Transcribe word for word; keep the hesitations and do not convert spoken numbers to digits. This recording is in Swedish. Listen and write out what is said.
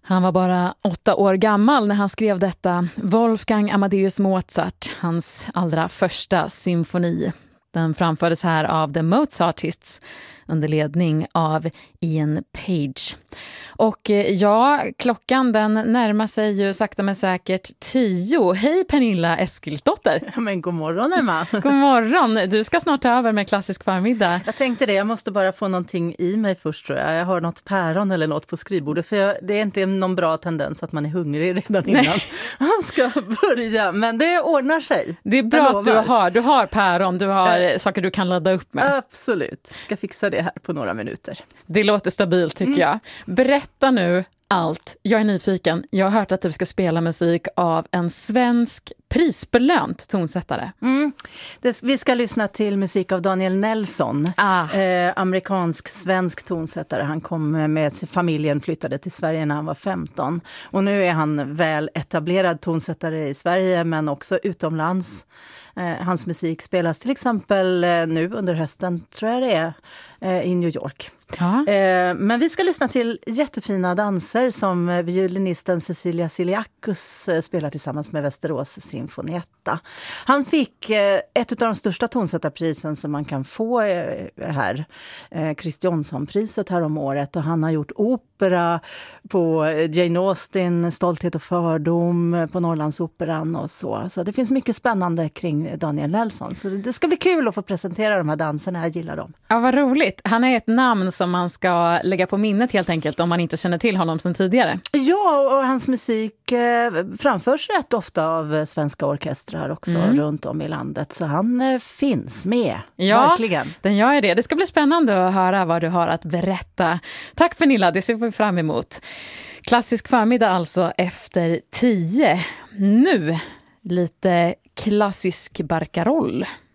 Han var bara åtta år gammal när han skrev detta. Wolfgang Amadeus Mozart, hans allra första symfoni. Den framfördes här av The Mozartists under ledning av Ian Page. Och ja, klockan den närmar sig ju sakta men säkert tio. Hej Pernilla Eskilsdotter. Ja, men god morgon Emma. God morgon. Du ska snart ta över med klassisk förmiddag. Jag tänkte det, jag måste bara få någonting i mig först tror jag. Jag har något päron eller något på skrivbordet. För jag, det är inte någon bra tendens att man är hungrig redan innan Nej. man ska börja. Men det ordnar sig. Det är bra att du har, du har päron, du har äh, saker du kan ladda upp med. Absolut, ska fixa det här på några minuter. Det låter stabilt tycker mm. jag. Berätta nu allt. Jag är nyfiken. Jag har hört att du ska spela musik av en svensk prisbelönt tonsättare. Mm. Det, vi ska lyssna till musik av Daniel Nelson. Ah. Eh, amerikansk-svensk tonsättare. Han kom med familjen, flyttade till Sverige när han var femton. Och nu är han väl etablerad tonsättare i Sverige men också utomlands. Eh, hans musik spelas till exempel eh, nu under hösten, tror jag det är, eh, i New York. Ja. Eh, men vi ska lyssna till jättefina danser som violinisten Cecilia Siliakus eh, spelar tillsammans med Västerås Sinfonietta. Han fick eh, ett av de största tonsättarprisen som man kan få eh, här, eh, Chris Johnson-priset här om året, och han har gjort opera på Jane Austen, Stolthet och fördom, på Norrlandsoperan och så. Så det finns mycket spännande kring Daniel Nelson. Så det ska bli kul att få presentera de här danserna, jag gillar dem. Ja, vad roligt. Han är ett namn som man ska lägga på minnet helt enkelt om man inte känner till honom sedan tidigare. Ja, och hans musik eh, framförs rätt ofta av svenska orkestrar också mm. runt om i landet. Så han eh, finns med, ja, verkligen. Den gör det. Det ska bli spännande att höra vad du har att berätta. Tack Pernilla, det ser vi fram emot. Klassisk förmiddag alltså efter tio. Nu lite klassisk barcaroll.